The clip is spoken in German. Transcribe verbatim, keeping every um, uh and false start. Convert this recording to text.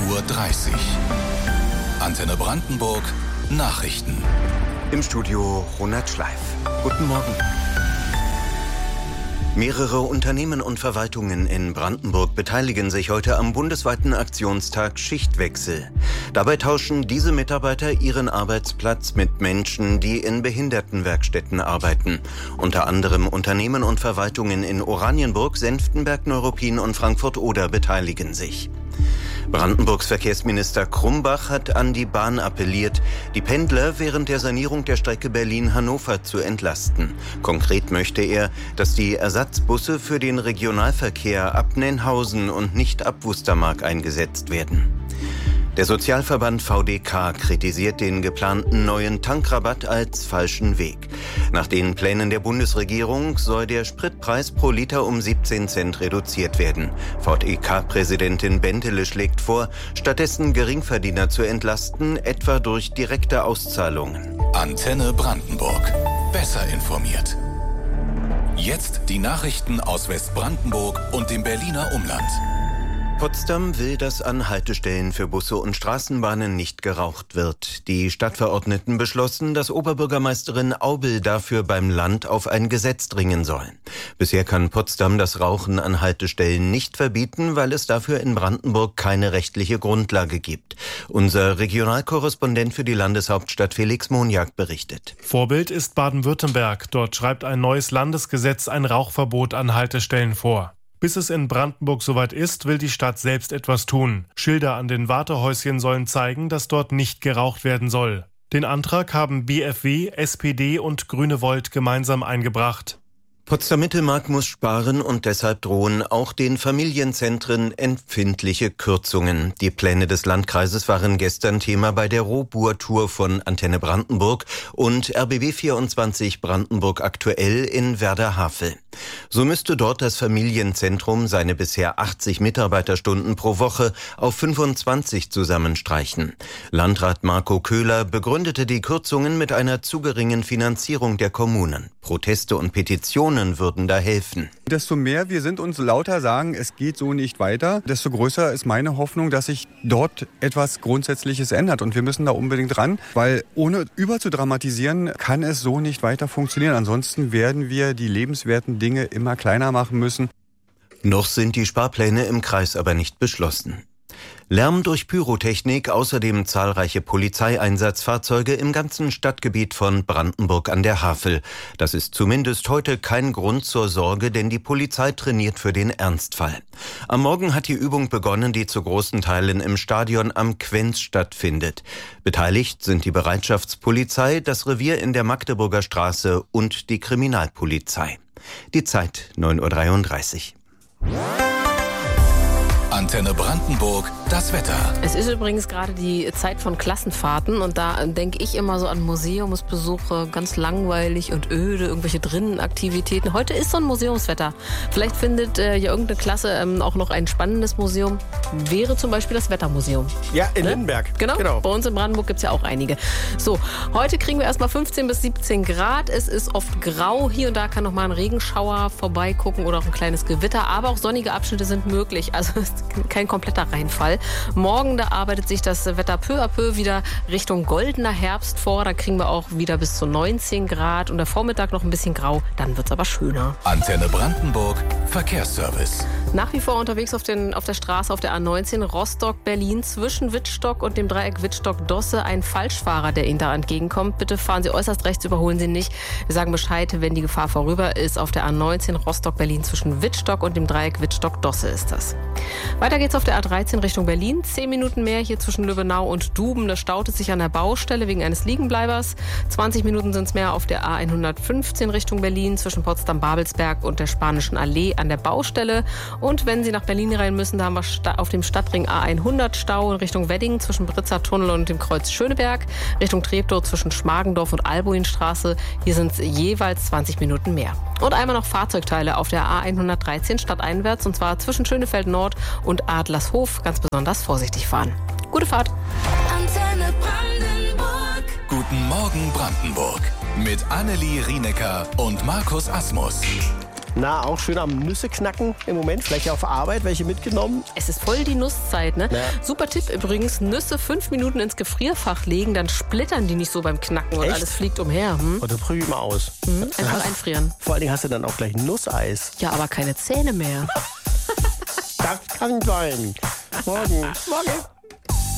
Uhr dreißig. Antenne Brandenburg, Nachrichten. Im Studio Ronald Schleif. Guten Morgen. Mehrere Unternehmen und Verwaltungen in Brandenburg beteiligen sich heute am bundesweiten Aktionstag Schichtwechsel. Dabei tauschen diese Mitarbeiter ihren Arbeitsplatz mit Menschen, die in Behindertenwerkstätten arbeiten. Unter anderem Unternehmen und Verwaltungen in Oranienburg, Senftenberg, Neuruppin und Frankfurt-Oder beteiligen sich. Brandenburgs Verkehrsminister Krumbach hat an die Bahn appelliert, die Pendler während der Sanierung der Strecke Berlin-Hannover zu entlasten. Konkret möchte er, dass die Ersatzbusse für den Regionalverkehr ab Nennhausen und nicht ab Wustermark eingesetzt werden. Der Sozialverband V D K kritisiert den geplanten neuen Tankrabatt als falschen Weg. Nach den Plänen der Bundesregierung soll der Spritpreis pro Liter um siebzehn Cent reduziert werden. V D K-Präsidentin Bentele schlägt vor, stattdessen Geringverdiener zu entlasten, etwa durch direkte Auszahlungen. Antenne Brandenburg. Besser informiert. Jetzt die Nachrichten aus Westbrandenburg und dem Berliner Umland. Potsdam will, dass an Haltestellen für Busse und Straßenbahnen nicht geraucht wird. Die Stadtverordneten beschlossen, dass Oberbürgermeisterin Aubel dafür beim Land auf ein Gesetz dringen soll. Bisher kann Potsdam das Rauchen an Haltestellen nicht verbieten, weil es dafür in Brandenburg keine rechtliche Grundlage gibt. Unser Regionalkorrespondent für die Landeshauptstadt Felix Monjak berichtet. Vorbild ist Baden-Württemberg. Dort schreibt ein neues Landesgesetz ein Rauchverbot an Haltestellen vor. Bis es in Brandenburg soweit ist, will die Stadt selbst etwas tun. Schilder an den Wartehäuschen sollen zeigen, dass dort nicht geraucht werden soll. Den Antrag haben B F W, S P D und Grüne Volt gemeinsam eingebracht. Potsdam-Mittelmark muss sparen und deshalb drohen auch den Familienzentren empfindliche Kürzungen. Die Pläne des Landkreises waren gestern Thema bei der Rohbohrtour von Antenne Brandenburg und R B B vierundzwanzig Brandenburg aktuell in Werder-Havel. So müsste dort das Familienzentrum seine bisher achtzig Mitarbeiterstunden pro Woche auf fünfundzwanzig zusammenstreichen. Landrat Marco Köhler begründete die Kürzungen mit einer zu geringen Finanzierung der Kommunen. Proteste und Petitionen würden da helfen. Desto mehr wir sind uns lauter sagen, es geht so nicht weiter, desto größer ist meine Hoffnung, dass sich dort etwas Grundsätzliches ändert. Und wir müssen da unbedingt ran, weil ohne überzudramatisieren kann es so nicht weiter funktionieren. Ansonsten werden wir die lebenswerten Dinge immer kleiner machen müssen. Noch sind die Sparpläne im Kreis aber nicht beschlossen. Lärm durch Pyrotechnik, außerdem zahlreiche Polizeieinsatzfahrzeuge im ganzen Stadtgebiet von Brandenburg an der Havel. Das ist zumindest heute kein Grund zur Sorge, denn die Polizei trainiert für den Ernstfall. Am Morgen hat die Übung begonnen, die zu großen Teilen im Stadion am Quenz stattfindet. Beteiligt sind die Bereitschaftspolizei, das Revier in der Magdeburger Straße und die Kriminalpolizei. Die Zeit neun Uhr dreiunddreißig. Antenne Brandenburg, das Wetter. Es ist übrigens gerade die Zeit von Klassenfahrten und da denke ich immer so an Museumsbesuche, ganz langweilig und öde, irgendwelche Drinnenaktivitäten. Heute ist so ein Museumswetter. Vielleicht findet äh, ja irgendeine Klasse ähm, auch noch ein spannendes Museum. Wäre zum Beispiel das Wettermuseum. Ja, in ne? Lindenberg. Genau. genau, bei uns in Brandenburg gibt es ja auch einige. So, heute kriegen wir erstmal fünfzehn bis siebzehn Grad. Es ist oft grau. Hier und da kann noch mal ein Regenschauer vorbeigucken oder auch ein kleines Gewitter. Aber auch sonnige Abschnitte sind möglich. Also es ist kein kompletter Reinfall. Morgen, da arbeitet sich das Wetter peu à peu wieder Richtung goldener Herbst vor. Da kriegen wir auch wieder bis zu neunzehn Grad und der Vormittag noch ein bisschen grau. Dann wird es aber schöner. Antenne Brandenburg, Verkehrsservice. Nach wie vor unterwegs auf, den, auf der Straße auf der A neunzehn Rostock-Berlin zwischen Wittstock und dem Dreieck Wittstock-Dosse ein Falschfahrer, der Ihnen da entgegenkommt. Bitte fahren Sie äußerst rechts, überholen Sie nicht. Wir sagen Bescheid, wenn die Gefahr vorüber ist. Auf der A neunzehn Rostock-Berlin zwischen Wittstock und dem Dreieck Wittstock-Dosse ist das. Weiter geht's auf der A dreizehn Richtung Berlin. Zehn Minuten mehr hier zwischen Löwenau und Duben. Da staut es sich an der Baustelle wegen eines Liegenbleibers. zwanzig Minuten sind es mehr auf der A hundertfünfzehn Richtung Berlin zwischen Potsdam-Babelsberg und der Spanischen Allee an der Baustelle. Und wenn Sie nach Berlin rein müssen, da haben wir auf dem Stadtring A hundert Stau in Richtung Wedding zwischen Britzer Tunnel und dem Kreuz Schöneberg. Richtung Treptow zwischen Schmargendorf und Albuinstraße. Hier sind es jeweils zwanzig Minuten mehr. Und einmal noch Fahrzeugteile auf der A hundertdreizehn stadteinwärts und zwar zwischen Schönefeld Nord und Adlershof. Ganz besonders vorsichtig fahren. Gute Fahrt. Antenne Brandenburg. Guten Morgen Brandenburg. Mit Annelie Rienecker und Markus Asmus. Na, auch schön am Nüsse knacken im Moment. Vielleicht auf Arbeit welche mitgenommen. Es ist voll die Nusszeit, ne? Ja. Super Tipp übrigens, Nüsse fünf Minuten ins Gefrierfach legen, dann splittern die nicht so beim Knacken und Echt? alles fliegt umher. Hm? Oder probier mal aus. Mhm, Dann einfach hast- einfrieren. Vor allen Dingen hast du dann auch gleich Nusseis. Ja, aber keine Zähne mehr. Das kann sein. Morgen. Morgen.